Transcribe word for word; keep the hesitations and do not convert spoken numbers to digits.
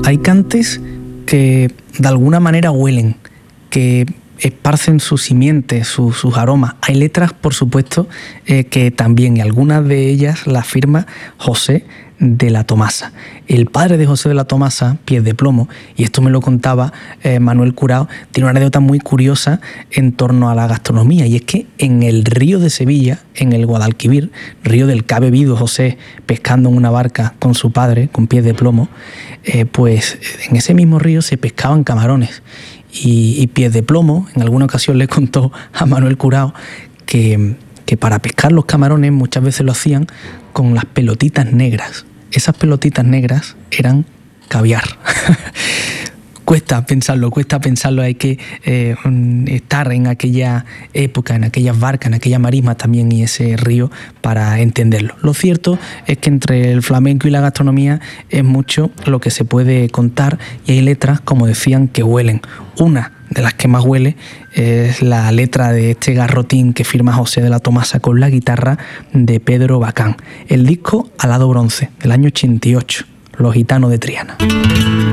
Hay cantes que de alguna manera huelen, que esparcen sus simientes, su, sus aromas. Hay letras, por supuesto, eh, que también, y algunas de ellas las firma José de la Tomasa. El padre de José de la Tomasa, Pies de Plomo, y esto me lo contaba eh, Manuel Curao, tiene una anécdota muy curiosa en torno a la gastronomía, y es que en el río de Sevilla, en el Guadalquivir, río del que ha bebido José pescando en una barca con su padre, con Pies de Plomo, eh, pues en ese mismo río se pescaban camarones. Y, y Pies de Plomo en alguna ocasión le contó a Manuel Curao que, que para pescar los camarones muchas veces lo hacían con las pelotitas negras. Esas pelotitas negras eran caviar. Cuesta pensarlo, cuesta pensarlo, hay que eh, estar en aquella época, en aquellas barcas, en aquella marisma también y ese río para entenderlo. Lo cierto es que entre el flamenco y la gastronomía es mucho lo que se puede contar y hay letras, como decían, que huelen. Una de las que más huele es la letra de este garrotín que firma José de la Tomasa con la guitarra de Pedro Bacán. El disco Alado Bronce, del año ochenta y ocho, Los Gitanos de Triana.